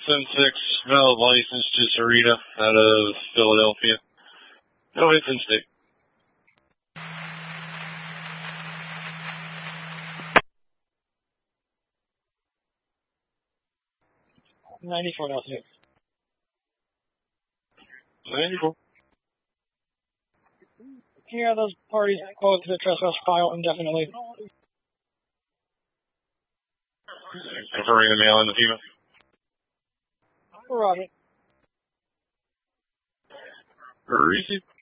10-6, valid license to Sarita out of Philadelphia. No hits in stick. $94 now, 6. 94. Here are those parties quoted to the trespass file indefinitely. Confirming the male and the female. Roger. Receive.